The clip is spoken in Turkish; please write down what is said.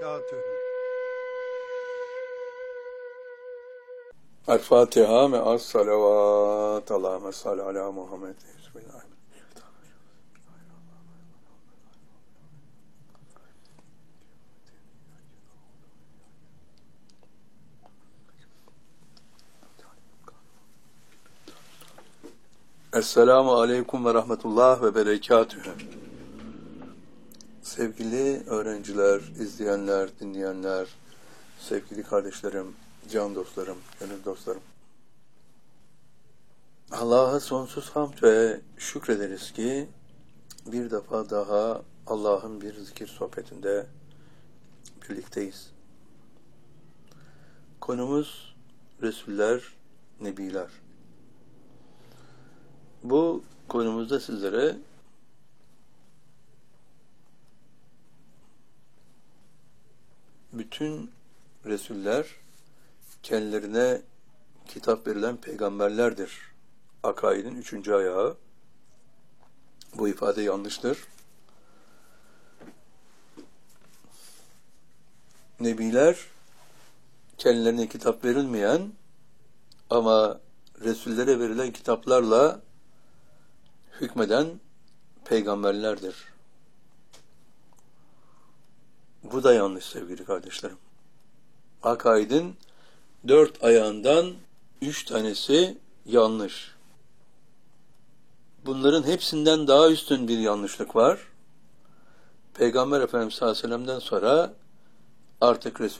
وبركاته. El-Fatiha me'as salavat. Allahümme salli ala Muhammed. Bismillahirrahmanirrahim. Esselamu aleyküm ve rahmetullah ve berekatühü. Sevgili öğrenciler, izleyenler, dinleyenler, sevgili kardeşlerim, can dostlarım, gönül dostlarım. Allah'a sonsuz hamd ve şükrederiz ki bir defa daha Allah'ın bir zikir sohbetinde birlikteyiz. Konumuz Resuller, Nebiler. Bu konumuzda sizlere bütün Resuller kendilerine kitap verilen peygamberlerdir. Akaidin 3. ayağı. Bu ifade yanlıştır. Nebiler kendilerine kitap verilmeyen ama Resullere verilen kitaplarla hükmeden peygamberlerdir. Bu da yanlış sevgili kardeşlerim. Akaidin 4 ayağından 3 tanesi yanlış. Bunların hepsinden daha üstün bir yanlışlık var. Peygamber Efendimiz sallallahu aleyhi ve sellem'den sonra artık